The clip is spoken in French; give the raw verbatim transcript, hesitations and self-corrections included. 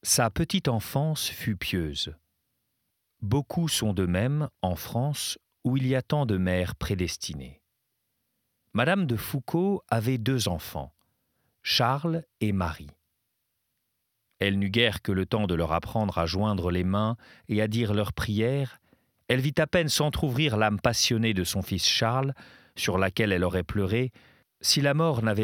Sa petite enfance fut pieuse. Beaucoup sont de même en France où il y a tant de mères prédestinées. Madame de Foucauld avait deux enfants, Charles et Marie. Elle n'eut guère que le temps de leur apprendre à joindre les mains et à dire leurs prières. Elle vit à peine s'entr'ouvrir l'âme passionnée de son fils Charles, sur laquelle elle aurait pleuré, si la mort n'avait